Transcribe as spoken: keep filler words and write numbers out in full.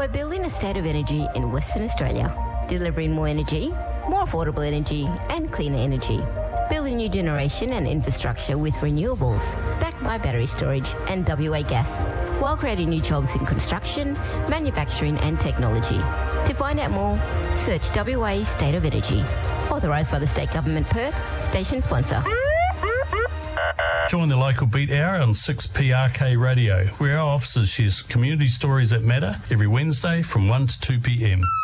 We're building a state of energy in Western Australia, delivering more energy, more affordable energy and cleaner energy. Building new generation and infrastructure with renewables, backed by battery storage and W A gas, while creating new jobs in construction, manufacturing and technology. To find out more, search W A State of Energy. Authorised by the State Government Perth, station sponsor. Join the local beat hour on six P R K Radio, where our officers share community stories that matter every Wednesday from one to two p m.